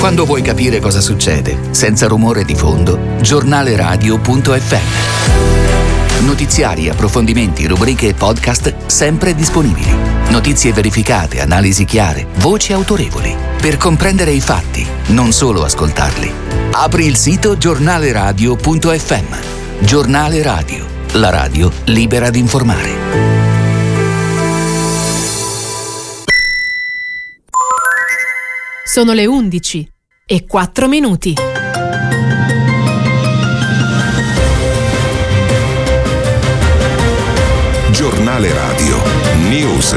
Quando vuoi capire cosa succede, senza rumore di fondo, giornaleradio.fm. Notiziari, approfondimenti, rubriche e podcast sempre disponibili. Notizie verificate, analisi chiare, voci autorevoli. Per comprendere i fatti, non solo ascoltarli. Apri il sito giornaleradio.fm. Giornale Radio, la radio libera di informare. Sono le 11:04. Giornale Radio News.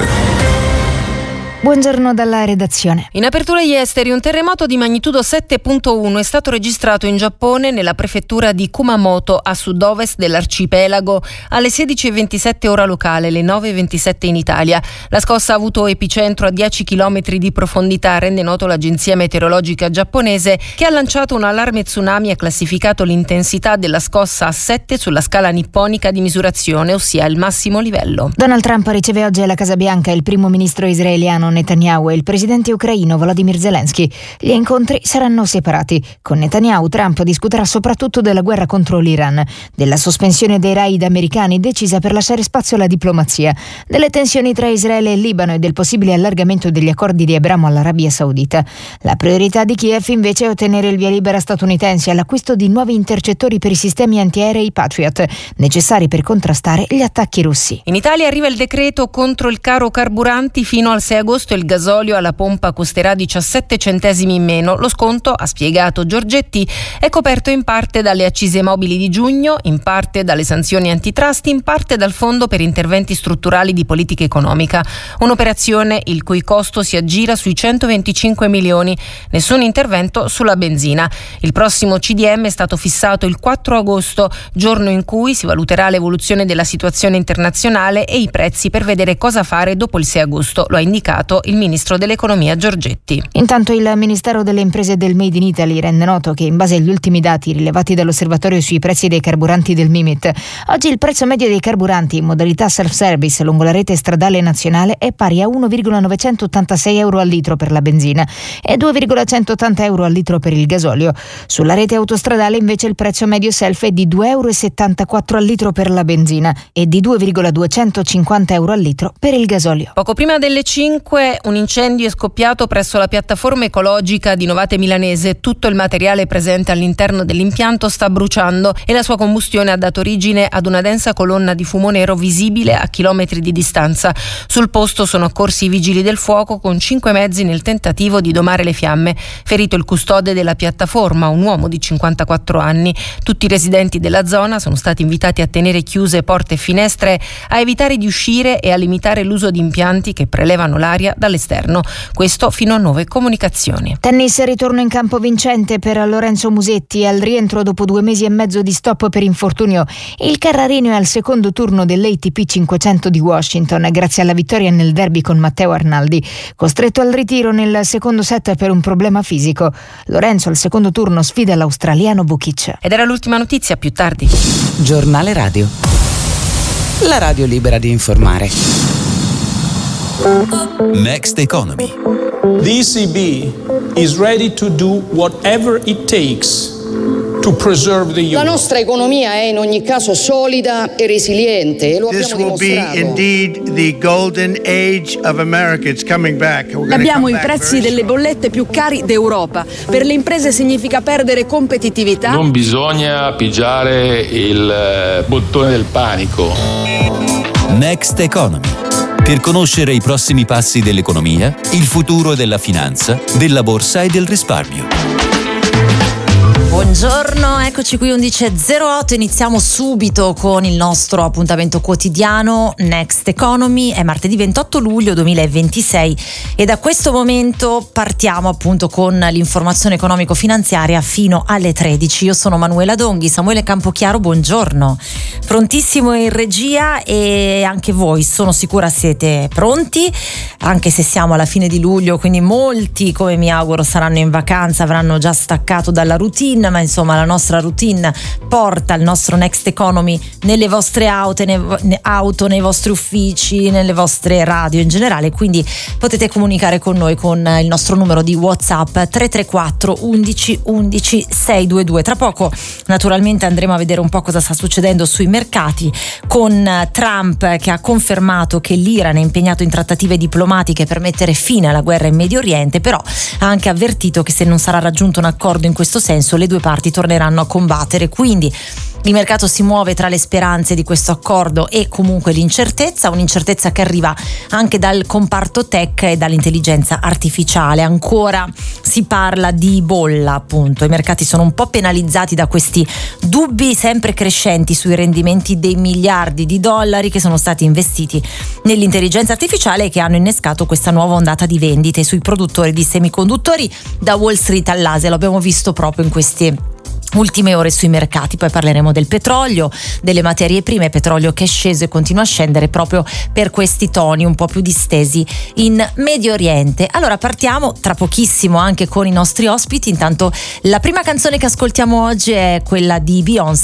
Buongiorno dalla redazione. In apertura agli esteri, un terremoto di magnitudo 7.1 è stato registrato in Giappone nella prefettura di Kumamoto a sud-ovest dell'arcipelago alle 16:27 ora locale, le 9:27 in Italia. La scossa ha avuto epicentro a 10 km di profondità, rende noto l'agenzia meteorologica giapponese, che ha lanciato un allarme tsunami e ha classificato l'intensità della scossa a 7 sulla scala nipponica di misurazione, ossia il massimo livello. Donald Trump riceve oggi alla Casa Bianca il primo ministro israeliano Netanyahu e il presidente ucraino Volodymyr Zelensky. Gli incontri saranno separati. Con Netanyahu, Trump discuterà soprattutto della guerra contro l'Iran, della sospensione dei raid americani decisa per lasciare spazio alla diplomazia, delle tensioni tra Israele e Libano e del possibile allargamento degli accordi di Abramo all'Arabia Saudita. La priorità di Kiev invece è ottenere il via libera statunitense all'acquisto di nuovi intercettori per i sistemi antiaerei Patriot, necessari per contrastare gli attacchi russi. In Italia arriva il decreto contro il caro carburanti. Fino al 6 agosto il gasolio alla pompa costerà 17 centesimi in meno. Lo sconto, ha spiegato Giorgetti, è coperto in parte dalle accise mobili di giugno, in parte dalle sanzioni antitrust, in parte dal fondo per interventi strutturali di politica economica. Un'operazione il cui costo si aggira sui 125 milioni. Nessun intervento sulla benzina. Il prossimo CDM è stato fissato il 4 agosto, giorno in cui si valuterà l'evoluzione della situazione internazionale e i prezzi per vedere cosa fare dopo il 6 agosto, lo ha indicato il ministro dell'economia Giorgetti. Intanto il Ministero delle Imprese e del Made in Italy rende noto che in base agli ultimi dati rilevati dall'osservatorio sui prezzi dei carburanti del MIMIT, oggi il prezzo medio dei carburanti in modalità self-service lungo la rete stradale nazionale è pari a 1,986 euro al litro per la benzina e 2,180 euro al litro per il gasolio. Sulla rete autostradale invece il prezzo medio self è di 2,74 euro al litro per la benzina e di 2,250 euro al litro per il gasolio. Poco prima delle 5 un incendio è scoppiato presso la piattaforma ecologica di Novate Milanese. Tutto il materiale presente all'interno dell'impianto sta bruciando e la sua combustione ha dato origine ad una densa colonna di fumo nero visibile a chilometri di distanza. Sul posto sono accorsi i vigili del fuoco con 5 mezzi nel tentativo di domare le fiamme. Ferito il custode della piattaforma, un uomo di 54 anni. Tutti i residenti della zona sono stati invitati a tenere chiuse porte e finestre, a evitare di uscire e a limitare l'uso di impianti che prelevano l'aria dall'esterno. Questo fino a nuove comunicazioni. Tennis, ritorno in campo vincente per Lorenzo Musetti al rientro dopo 2 mesi e mezzo di stop per infortunio. Il Carrarino è al secondo turno dell'ATP 500 di Washington grazie alla vittoria nel derby con Matteo Arnaldi, costretto al ritiro nel secondo set per un problema fisico. Lorenzo al secondo turno sfida l'australiano Vukic. Ed era l'ultima notizia, più tardi. Giornale Radio, la radio libera di informare. Next Economy. The ECB is ready to do whatever it takes to preserve the euro. La nostra economia è in ogni caso solida e resiliente e lo abbiamo dimostrato. This will be indeed the golden age of America. It's coming back. Abbiamo i prezzi delle bollette più cari d'Europa. Per le imprese significa perdere competitività. Non bisogna pigiare il bottone del panico. Next Economy. Per conoscere i prossimi passi dell'economia, il futuro della finanza, della borsa e del risparmio. Buongiorno, eccoci qui 11.08, iniziamo subito con il nostro appuntamento quotidiano Next Economy. È martedì 28 luglio 2026 e da questo momento partiamo appunto con l'informazione economico-finanziaria fino alle 13. Io sono Manuela Donghi, Samuele Campochiaro, buongiorno. Prontissimo in regia e anche voi sono sicura siete pronti, anche se siamo alla fine di luglio, quindi molti, come mi auguro, saranno in vacanza, avranno già staccato dalla routine. routine, ma insomma la nostra routine porta il nostro Next Economy nelle vostre auto, nei vostri uffici, nelle vostre radio in generale, quindi potete comunicare con noi con il nostro numero di WhatsApp 334 11 11 622. Tra poco naturalmente andremo a vedere un po' cosa sta succedendo sui mercati, con Trump che ha confermato che l'Iran è impegnato in trattative diplomatiche per mettere fine alla guerra in Medio Oriente, però ha anche avvertito che se non sarà raggiunto un accordo in questo senso le due parti torneranno a combattere. Quindi il mercato si muove tra le speranze di questo accordo e comunque un'incertezza che arriva anche dal comparto tech e dall'intelligenza artificiale. Ancora si parla di bolla, appunto. I mercati sono un po' penalizzati da questi dubbi sempre crescenti sui rendimenti dei miliardi di dollari che sono stati investiti nell'intelligenza artificiale e che hanno innescato questa nuova ondata di vendite sui produttori di semiconduttori da Wall Street all'Asia. Lo abbiamo visto proprio in questi ultime ore sui mercati. Poi parleremo del petrolio, delle materie prime, petrolio che è sceso e continua a scendere proprio per questi toni un po' più distesi in Medio Oriente. Allora partiamo tra pochissimo anche con i nostri ospiti. Intanto la prima canzone che ascoltiamo oggi è quella di Beyoncé,